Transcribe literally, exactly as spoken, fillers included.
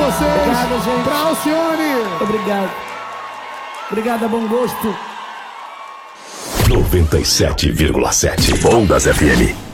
vocês. Obrigado, gente. Pra Alcione. Obrigado. Obrigado, bom gosto. noventa e sete vírgula sete Ondas F M.